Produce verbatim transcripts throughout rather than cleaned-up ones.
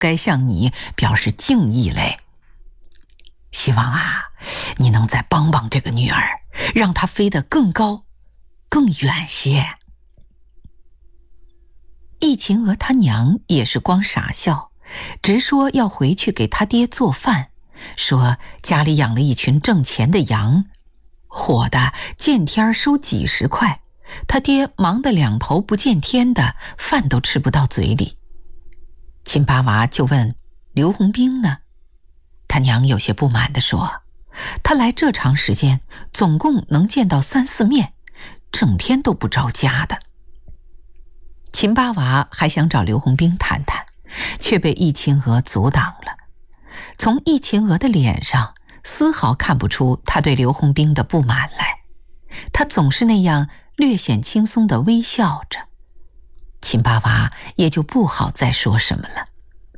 该向你表示敬意嘞。希望啊，你能再帮帮这个女儿，让她飞得更高、更远些。”易秦娥她娘也是光傻笑，直说要回去给他爹做饭，说家里养了一群挣钱的羊，火的见天收几十块，他爹忙得两头不见天的，饭都吃不到嘴里。秦八娃就问刘洪兵呢？他娘有些不满地说，他来这长时间总共能见到三四面，整天都不着家的。秦八娃还想找刘洪兵谈谈，却被易秦娥阻挡了。从易秦娥的脸上丝毫看不出他对刘洪兵的不满来，他总是那样略显轻松地微笑着。秦八娃也就不好再说什么了。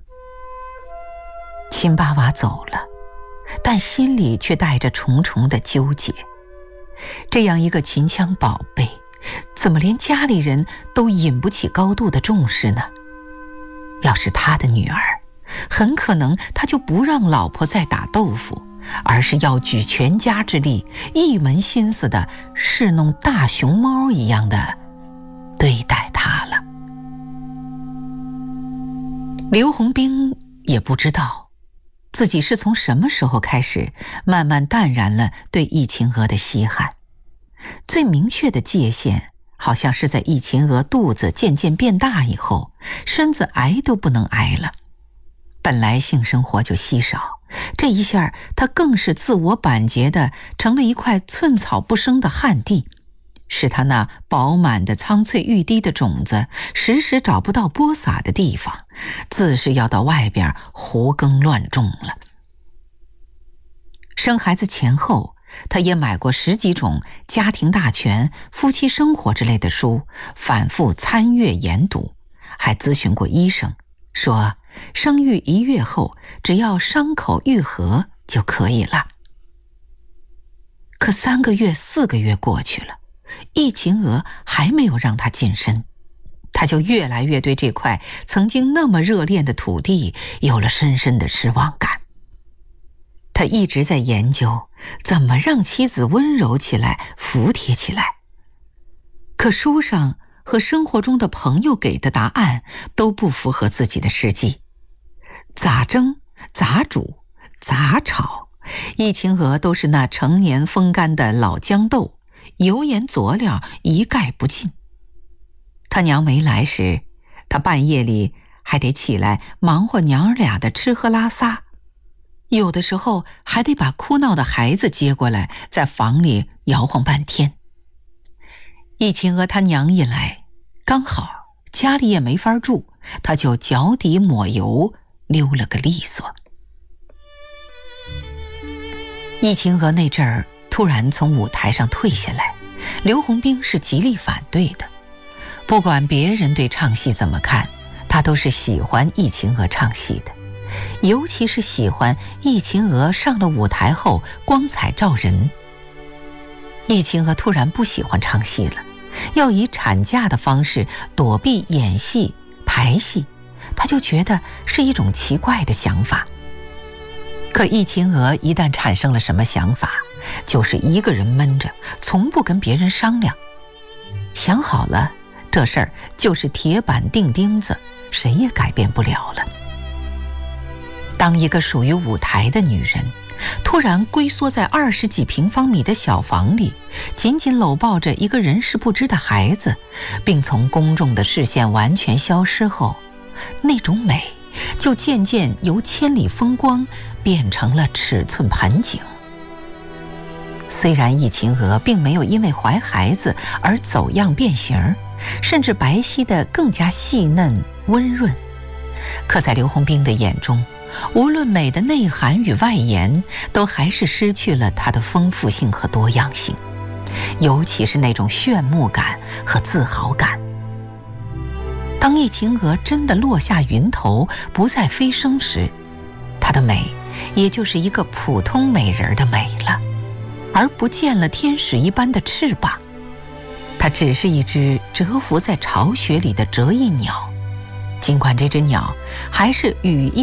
秦八娃走了，但心里却带着重重的纠结。这样一个秦腔宝贝，怎么连家里人都引不起高度的重视呢？要是他的女儿，很可能他就不让老婆再打豆腐，而是要举全家之力，一门心思的侍弄大熊猫一样的对待她了。刘洪兵也不知道自己是从什么时候开始慢慢淡然了对易秦娥的稀罕。最明确的界限好像是在易秦娥肚子渐渐变大以后，身子挨都不能挨了。本来性生活就稀少，这一下她更是自我板结的成了一块寸草不生的旱地，使她那饱满的苍翠欲滴的种子时时找不到播撒的地方，自是要到外边胡耕乱种了。生孩子前后，他也买过十几种家庭大全、夫妻生活之类的书，反复参阅研读，还咨询过医生，说生育一月后，只要伤口愈合就可以了。可三个月、四个月过去了，易秦娥还没有让他晋升，他就越来越对这块曾经那么热恋的土地有了深深的失望感。他一直在研究怎么让妻子温柔起来、服帖起来，可书上和生活中的朋友给的答案都不符合自己的实际。咋蒸、咋煮、咋炒，易秦娥都是那成年风干的老豇豆，油盐佐料一概不进。他娘没来时，他半夜里还得起来忙活娘儿俩的吃喝拉撒，有的时候还得把哭闹的孩子接过来，在房里摇晃半天。易秦娥他娘一来，刚好家里也没法住，他就脚底抹油溜了个利索。易秦娥那阵儿突然从舞台上退下来，刘洪兵是极力反对的。不管别人对唱戏怎么看，他都是喜欢易秦娥唱戏的，尤其是喜欢易秦娥上了舞台后光彩照人。易秦娥突然不喜欢唱戏了，要以产假的方式躲避演戏、排戏，他就觉得是一种奇怪的想法。可易秦娥一旦产生了什么想法，就是一个人闷着，从不跟别人商量。想好了，这事儿就是铁板钉钉子，谁也改变不了了。当一个属于舞台的女人，突然龟缩在二十几平方米的小房里，紧紧搂抱着一个人事不知的孩子，并从公众的视线完全消失后，那种美就渐渐由千里风光变成了尺寸盆景。虽然易秦娥并没有因为怀孩子而走样变形，甚至白皙得更加细嫩温润，可在刘洪兵的眼中，无论美的内涵与外延，都还是失去了它的丰富性和多样性，尤其是那种炫目感和自豪感。当易秦娥真的落下云头，不再飞升时，她的美也就是一个普通美人的美了，而不见了天使一般的翅膀。她只是一只蛰伏在巢穴里的折翼鸟， 尽管这只鸟还是羽翼